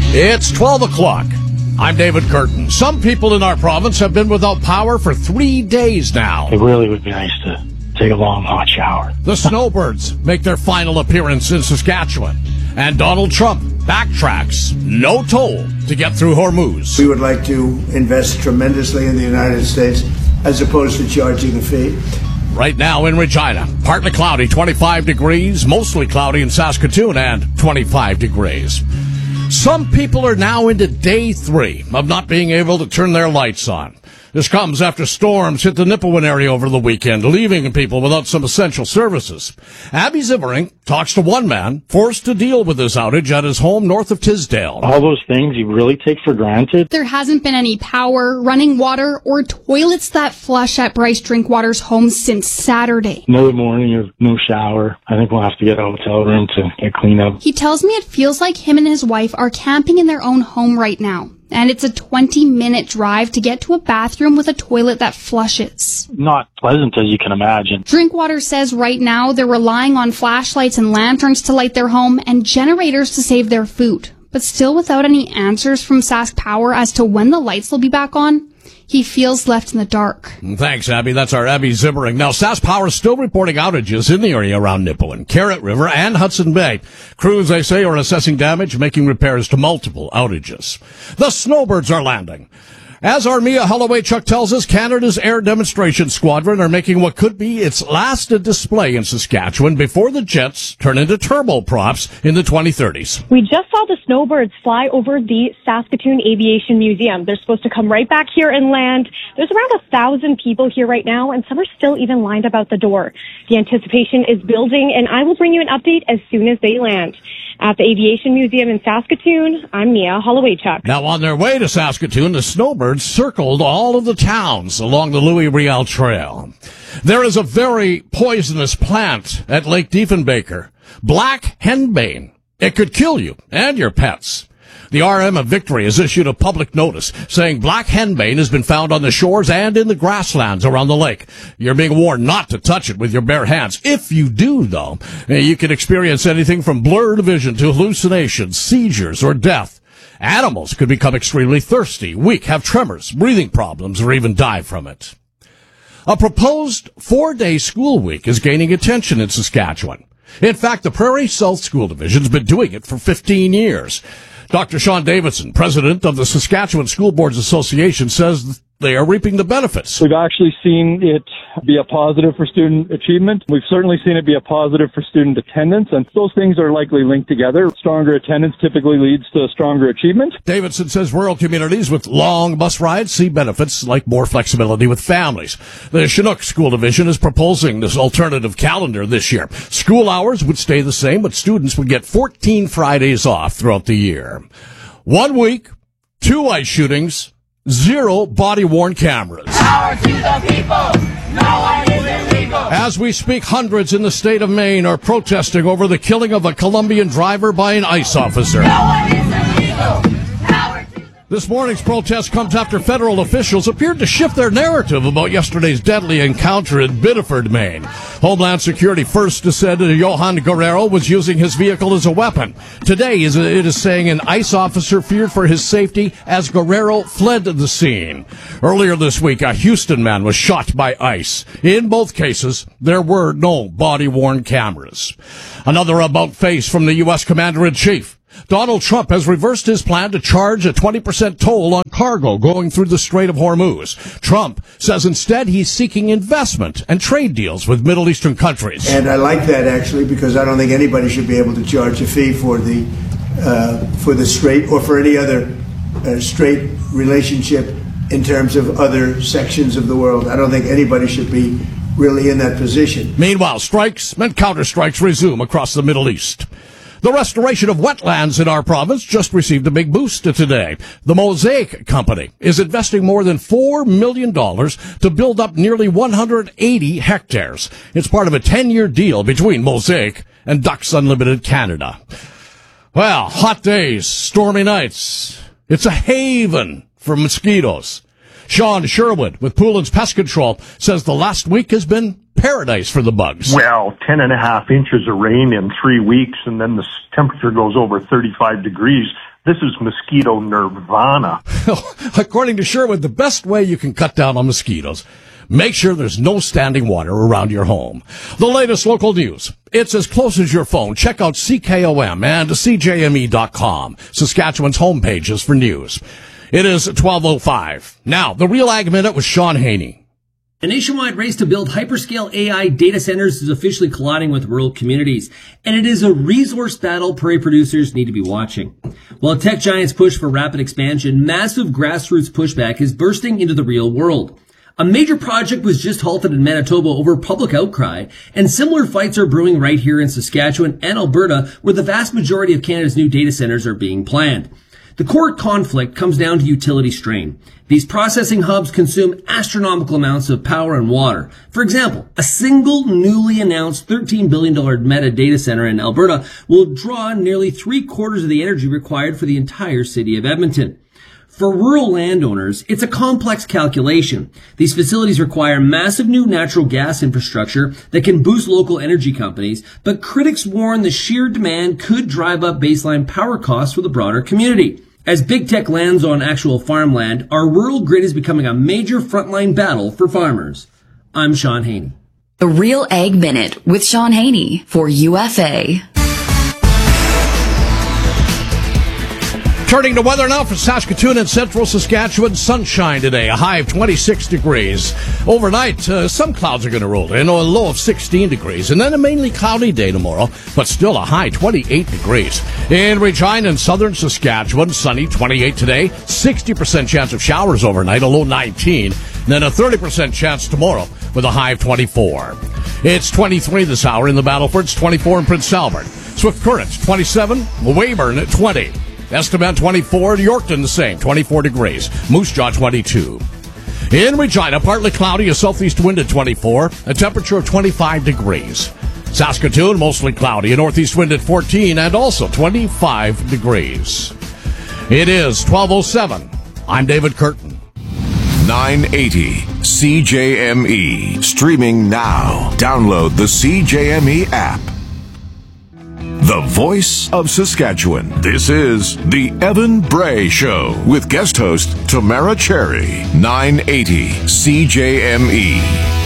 It's 12 o'clock. I'm David Curtin. Some people in our province have been without power for 3 days now. It really would be nice to take a long, hot shower. The snowbirds make their final appearance in Saskatchewan. And Donald Trump backtracks, no toll, to get through Hormuz. We would like to invest tremendously in the United States as opposed to charging a fee. Right now in Regina, partly cloudy, 25 degrees, mostly cloudy in Saskatoon, and 25 degrees. Some people are now into day 3 of not being able to turn their lights on. This comes after storms hit the Nipawin area over the weekend, leaving people without some essential services. Abby Zimmering talks to one man forced to deal with this outage at his home north of Tisdale. All those things you really take for granted. There hasn't been any power, running water, or toilets that flush at Bryce Drinkwater's home since Saturday. Another morning of no shower. I think we'll have to get a hotel room to get cleaned up. He tells me it feels like him and his wife are camping in their own home right now. And it's a 20-minute drive to get to a bathroom with a toilet that flushes. Not pleasant, as you can imagine. Drinkwater says right now they're relying on flashlights and lanterns to light their home and generators to save their food. But still without any answers from Sask Power as to when the lights will be back on, he feels left in the dark. Thanks, Abby. That's our Abby Zimmering. Now, Sask Power is still reporting outages in the area around Nipawin, Carrot River, and Hudson Bay. Crews, they say, are assessing damage, making repairs to multiple outages. The snowbirds are landing. As our Mia Holloway-Chuck tells us, Canada's Air Demonstration Squadron are making what could be its last display in Saskatchewan before the jets turn into turboprops in the 2030s. We just saw the snowbirds fly over the Saskatoon Aviation Museum. They're supposed to come right back here and land. There's around 1,000 people here right now, and some are still even lined up out the door. The anticipation is building, and I will bring you an update as soon as they land. At the Aviation Museum in Saskatoon, I'm Mia Holloway-Chuck. Now, on their way to Saskatoon, the snowbirds circled all of the towns along the Louis Riel Trail. There is a very poisonous plant at Lake Diefenbaker, black henbane. It could kill you and your pets. The RM of Victory has issued a public notice saying black henbane has been found on the shores and in the grasslands around the lake. You're being warned not to touch it with your bare hands. If you do, though, you can experience anything from blurred vision to hallucinations, seizures, or death. Animals could become extremely thirsty, weak, have tremors, breathing problems, or even die from it. A proposed 4-day school week is gaining attention in Saskatchewan. In fact, the Prairie South School Division's been doing it for 15 years. Dr. Sean Davidson, president of the Saskatchewan School Boards Association, says they are reaping the benefits. We've actually seen it be a positive for student achievement. We've certainly seen it be a positive for student attendance, and those things are likely linked together. Stronger attendance typically leads to stronger achievement. Davidson says rural communities with long bus rides see benefits like more flexibility with families. The Chinook School Division is proposing this alternative calendar this year. School hours would stay the same, but students would get 14 Fridays off throughout the year. 1 week, 2 ice shootings, 0 body-worn cameras. Power to the people. No one is illegal. As we speak, hundreds in the state of Maine are protesting over the killing of a Colombian driver by an ICE officer. No one is illegal. Power to the This morning's protest comes after federal officials appeared to shift their narrative about yesterday's deadly encounter in Biddeford, Maine. Homeland Security first said Johan Guerrero was using his vehicle as a weapon. Today, it is saying an ICE officer feared for his safety as Guerrero fled the scene. Earlier this week, a Houston man was shot by ICE. In both cases, there were no body-worn cameras. Another about-face from the U.S. Commander-in-Chief. Donald Trump has reversed his plan to charge a 20% toll on cargo going through the Strait of Hormuz. Trump says instead he's seeking investment and trade deals with Middle Eastern countries. And I like that, actually, because I don't think anybody should be able to charge a fee for the strait or for any other strait relationship in terms of other sections of the world. I don't think anybody should be really in that position. Meanwhile, strikes and counterstrikes resume across the Middle East. The restoration of wetlands in our province just received a big boost today. The Mosaic Company is investing more than $4 million to build up nearly 180 hectares. It's part of a 10-year deal between Mosaic and Ducks Unlimited Canada. Well, hot days, stormy nights. It's a haven for mosquitoes. Sean Sherwood with Poulin's Pest Control says the last week has been paradise for the bugs. Well, 10.5 inches of rain in 3 weeks, and then the temperature goes over 35 degrees. This is mosquito nirvana. According to Sherwood, the best way you can cut down on mosquitoes, make sure there's no standing water around your home. The latest local news. It's as close as your phone. Check out CKOM and CJME.com, Saskatchewan's homepages for news. It is 12:05. Now, the Real Ag Minute with Sean Haney. A nationwide race to build hyperscale AI data centers is officially colliding with rural communities, and it is a resource battle prairie producers need to be watching. While tech giants push for rapid expansion, massive grassroots pushback is bursting into the real world. A major project was just halted in Manitoba over public outcry, and similar fights are brewing right here in Saskatchewan and Alberta, where the vast majority of Canada's new data centers are being planned. The core conflict comes down to utility strain. These processing hubs consume astronomical amounts of power and water. For example, a single newly announced $13 billion Meta data center in Alberta will draw nearly 3/4 of the energy required for the entire city of Edmonton. For rural landowners, it's a complex calculation. These facilities require massive new natural gas infrastructure that can boost local energy companies, but critics warn the sheer demand could drive up baseline power costs for the broader community. As big tech lands on actual farmland, our rural grid is becoming a major frontline battle for farmers. I'm Sean Haney. The Real Ag Minute with Sean Haney for UFA. Turning to weather now for Saskatoon and central Saskatchewan. Sunshine today, a high of 26 degrees. Overnight, some clouds are going to roll in, a low of 16 degrees. And then a mainly cloudy day tomorrow, but still a high 28 degrees. In Regina and southern Saskatchewan, sunny 28 today. 60% chance of showers overnight, a low 19. Then a 30% chance tomorrow with a high of 24. It's 23 this hour in the Battleford. It's 24 in Prince Albert. Swift Current, 27. Weyburn at 20. Estevan 24, Yorkton the same, 24 degrees. Moose Jaw 22. In Regina, partly cloudy, a southeast wind at 24, a temperature of 25 degrees. Saskatoon, mostly cloudy, a northeast wind at 14 and also 25 degrees. It is 12:07. I'm David Curtin. 980 CJME. Streaming now. Download the CJME app. The voice of Saskatchewan. This is the Evan Bray Show with guest host Tamara Cherry. 980 CJME.